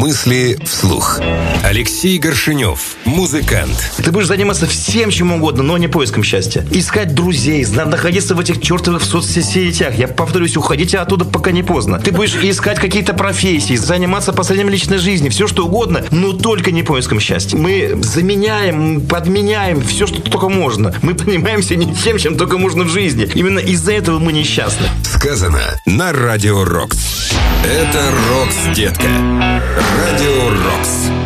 Мысли вслух. Алексей Горшенев, музыкант. Ты будешь заниматься всем, чем угодно, но не поиском счастья. Искать друзей, находиться в этих чертовых соцсетях. Я повторюсь, уходите оттуда, пока не поздно. Ты будешь искать какие-то профессии, заниматься последним личной жизнью, все что угодно, но только не поиском счастья. Мы заменяем, подменяем все, что только можно. Мы занимаемся не тем, чем только можно в жизни. Именно из-за этого мы несчастны. Сказано на Радио Рокс. Это Рокс, детка. Радио Рокс.